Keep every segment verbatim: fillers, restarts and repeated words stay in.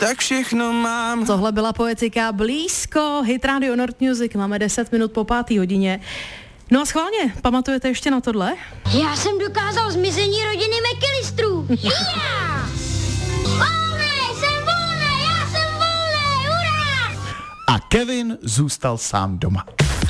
tak všechno mám. Tohle byla Poetika, blízko, hit Radio Nord Music, máme deset minut po pátý hodině. No a schválně, pamatujete ještě na tohle? Já jsem dokázal zmizení rodiny McAllisterů. Yeah! Volnej, jsem volnej, já jsem volnej, hurá! A Kevin zůstal sám doma.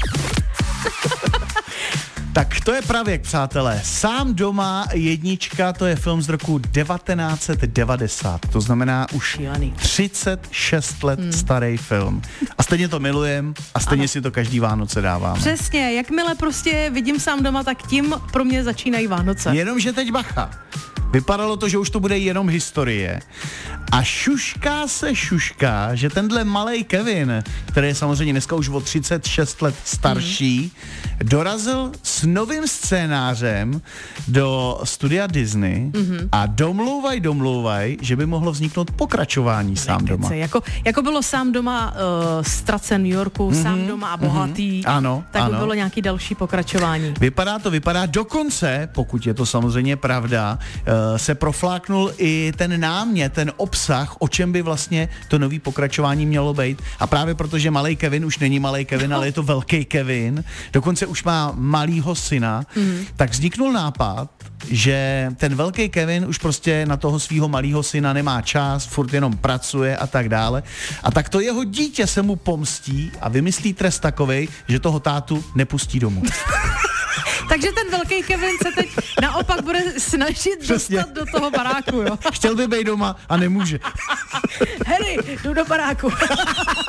Tak to je pravěk, přátelé. Sám doma jednička, to je film z roku devatenáct set devadesát. To znamená už třicet šest let hmm. starý film. A stejně to milujem a stejně ano. si to každý Vánoce dáváme. Přesně, jakmile prostě vidím Sám doma, tak tím pro mě začínají Vánoce. Jenomže teď bacha. Vypadalo to, že už to bude jenom historie. A šušká se šušká, že tenhle malej Kevin, který je samozřejmě dneska už o třicet šest let starší, mm. dorazil s novým scénářem do studia Disney mm-hmm. a domlouvaj, domlouvaj, že by mohlo vzniknout pokračování Sám doma. Jako, jako bylo Sám doma uh, ztracen New Yorku, mm-hmm. Sám doma a bohatý, mm-hmm. ano, tak ano. by bylo nějaký další pokračování. Vypadá to, vypadá dokonce, pokud je to samozřejmě pravda, uh, se profláknul i ten námět, ten obsah, o čem by vlastně to nový pokračování mělo být. A právě protože malej Kevin už není malej Kevin, ale je to velký Kevin, dokonce už má malýho syna, mm. tak vzniknul nápad, že ten velký Kevin už prostě na toho svýho malýho syna nemá čas, furt jenom pracuje a tak dále. A tak to jeho dítě se mu pomstí a vymyslí trest takovej, že toho tátu nepustí domů. Takže ten velký Kevin se teď naopak bude snažit Přesně. dostat do toho baráku, jo? Chtěl by být doma a nemůže. Harry, jdu do baráku.